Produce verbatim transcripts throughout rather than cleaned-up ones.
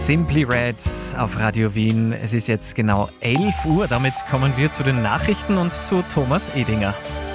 Simply Red auf Radio Wien. Es ist jetzt genau elf Uhr. Damit kommen wir zu den Nachrichten und zu Thomas Edinger.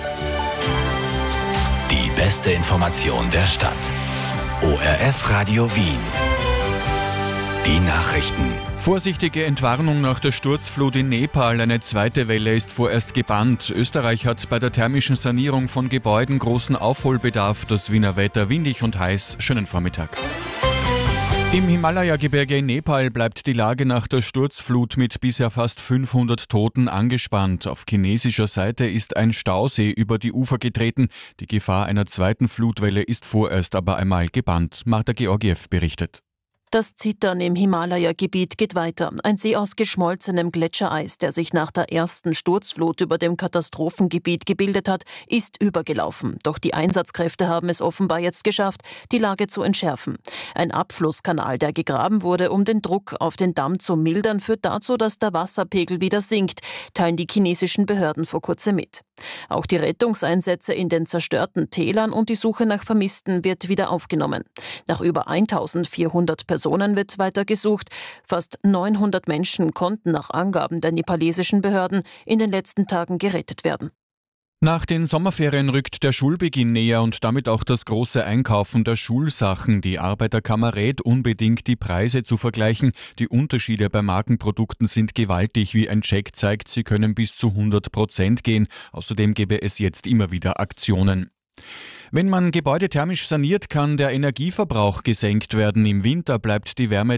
Die beste Information der Stadt. O R F Radio Wien. Die Nachrichten. Vorsichtige Entwarnung nach der Sturzflut in Nepal. Eine zweite Welle ist vorerst gebannt. Österreich hat bei der thermischen Sanierung von Gebäuden großen Aufholbedarf. Das Wiener Wetter windig und heiß. Schönen Vormittag. Im Himalaya-Gebirge in Nepal bleibt die Lage nach der Sturzflut mit bisher fast fünfhundert Toten angespannt. Auf chinesischer Seite ist ein Stausee über die Ufer getreten. Die Gefahr einer zweiten Flutwelle ist vorerst aber einmal gebannt. Marta Georgiev berichtet. Das Zittern im Himalaya-Gebiet geht weiter. Ein See aus geschmolzenem Gletschereis, der sich nach der ersten Sturzflut über dem Katastrophengebiet gebildet hat, ist übergelaufen. Doch die Einsatzkräfte haben es offenbar jetzt geschafft, die Lage zu entschärfen. Ein Abflusskanal, der gegraben wurde, um den Druck auf den Damm zu mildern, führt dazu, dass der Wasserpegel wieder sinkt, teilen die chinesischen Behörden vor kurzem mit. Auch die Rettungseinsätze in den zerstörten Tälern und die Suche nach Vermissten wird wieder aufgenommen. Nach über eintausendvierhundert Personen wird weiter gesucht. Fast neunhundert Menschen konnten nach Angaben der nepalesischen Behörden in den letzten Tagen gerettet werden. Nach den Sommerferien rückt der Schulbeginn näher und damit auch das große Einkaufen der Schulsachen. Die Arbeiterkammer rät unbedingt, die Preise zu vergleichen. Die Unterschiede bei Markenprodukten sind gewaltig. Wie ein Check zeigt, sie können bis zu hundert Prozent gehen. Außerdem gäbe es jetzt immer wieder Aktionen. Wenn man Gebäude thermisch saniert, kann der Energieverbrauch gesenkt werden. Im Winter bleibt die Wärme